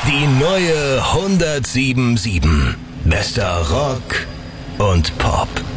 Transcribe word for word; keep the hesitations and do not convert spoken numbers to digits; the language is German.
Die neue hundertsieben Komma sieben. Bester Rock und Pop.